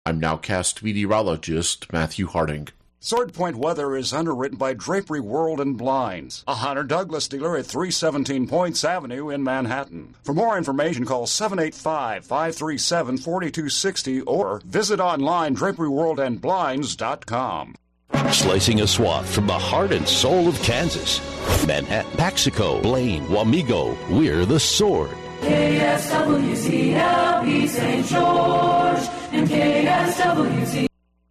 I'm nowcast meteorologist Matthew Harding. Sword Point weather is underwritten by Drapery World and Blinds, a Hunter Douglas dealer at 317 Points Avenue in Manhattan. For more information, call 785-537-4260 or visit online draperyworldandblinds.com. Slicing a swath from the heart and soul of Kansas. Manhattan, Paxico, Blaine, Wamego, we're the Sword. KSWCLP St. George and KSWC.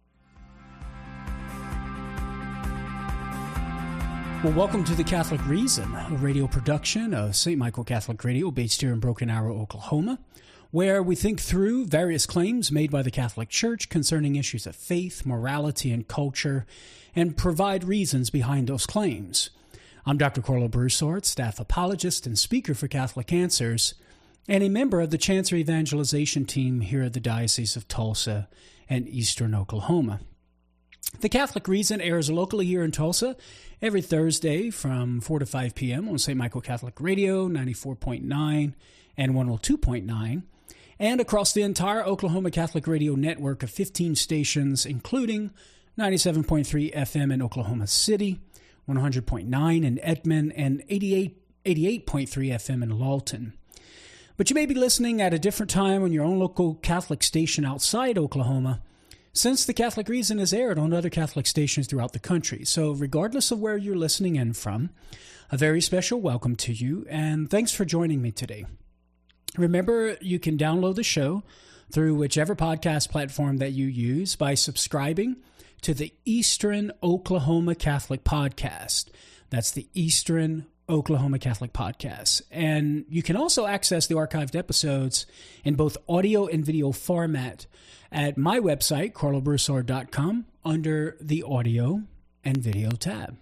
Well, welcome to The Catholic Reason, a radio production of St. Michael Catholic Radio, based here in Broken Arrow, Oklahoma, where we think through various claims made by the Catholic Church concerning issues of faith, morality, and culture, and provide reasons behind those claims. I'm Dr. Carlo Broussard, staff apologist and speaker for Catholic Answers, and a member of the Chancery Evangelization team here at the Diocese of Tulsa and Eastern Oklahoma. The Catholic Reason airs locally here in Tulsa every Thursday from 4 to 5 p.m. on St. Michael Catholic Radio, 94.9 and 102.9, and across the entire Oklahoma Catholic Radio network of 15 stations, including 97.3 FM in Oklahoma City, 100.9 in Edmond, and 88.3 FM in Lawton. But you may be listening at a different time on your own local Catholic station outside Oklahoma, since The Catholic Reason is aired on other Catholic stations throughout the country. So regardless of where you're listening in from, a very special welcome to you, and thanks for joining me today. Remember, you can download the show through whichever podcast platform that you use by subscribing to the Eastern Oklahoma Catholic Podcast. That's the Eastern Oklahoma Catholic Podcast. And you can also access the archived episodes in both audio and video format at my website, carlobroussard.com, under the audio and video tab.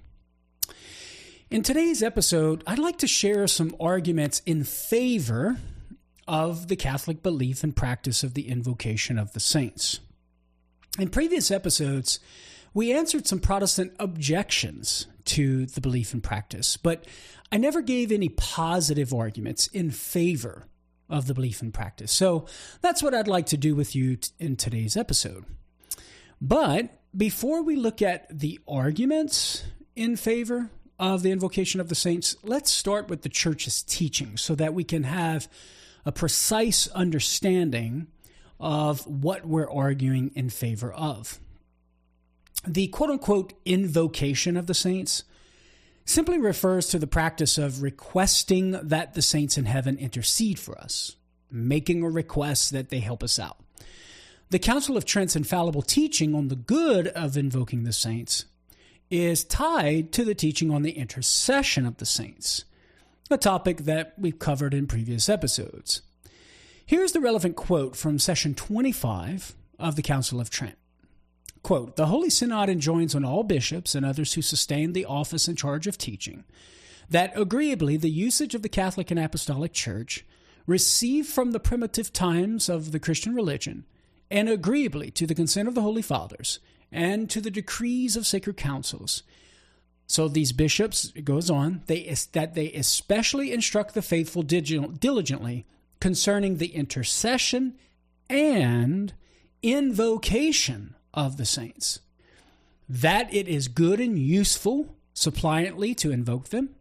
In today's episode, I'd like to share some arguments in favor of the Catholic belief and practice of the invocation of the saints. In previous episodes, we answered some Protestant objections to the belief and practice, but I never gave any positive arguments in favor of the belief and practice. So that's what I'd like to do with you in today's episode. But before we look at the arguments in favor of the invocation of the saints, let's start with the Church's teaching so that we can have a precise understanding of what we're arguing in favor of. The quote-unquote invocation of the saints simply refers to the practice of requesting that the saints in heaven intercede for us, making a request that they help us out. The Council of Trent's infallible teaching on the good of invoking the saints is tied to the teaching on the intercession of the saints, a topic that we've covered in previous episodes. Here's the relevant quote from session 25 of the Council of Trent. Quote, "The Holy Synod enjoins on all bishops and others who sustain the office and charge of teaching that agreeably the usage of the Catholic and Apostolic Church received from the primitive times of the Christian religion and agreeably to the consent of the Holy Fathers and to the decrees of sacred councils." So these bishops, it goes on, that they especially instruct the faithful diligently concerning the intercession and invocation of the saints, that it is good and useful suppliantly to invoke them,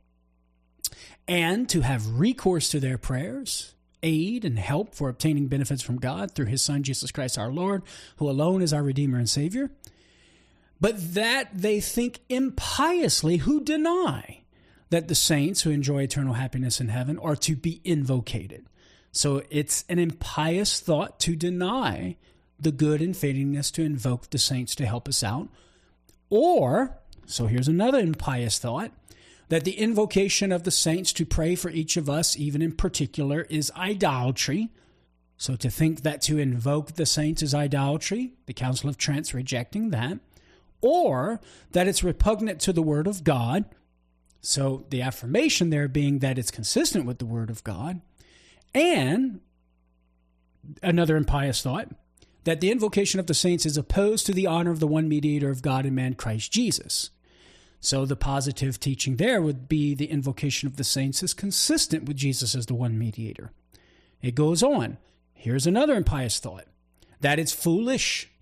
and to have recourse to their prayers, aid, and help for obtaining benefits from God through his Son, Jesus Christ our Lord, who alone is our Redeemer and Savior, but that they think impiously who deny that the saints who enjoy eternal happiness in heaven are to be invocated. So it's an impious thought to deny the good and fittingness to invoke the saints to help us out. Or, so here's another impious thought, that the invocation of the saints to pray for each of us, even in particular, is idolatry. So to think that to invoke the saints is idolatry, the Council of Trent's rejecting that. Or that it's repugnant to the Word of God. So the affirmation there being that it's consistent with the Word of God. And another impious thought, that the invocation of the saints is opposed to the honor of the one mediator of God and man, Christ Jesus. So the positive teaching there would be the invocation of the saints is consistent with Jesus as the one mediator. It goes on. Here's another impious thought, that it's foolish